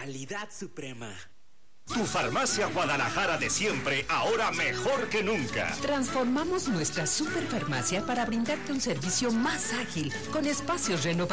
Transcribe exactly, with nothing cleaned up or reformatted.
calidad suprema. Tu farmacia Guadalajara de siempre, ahora mejor que nunca. Transformamos nuestra superfarmacia para brindarte un servicio más ágil, con espacios renovados.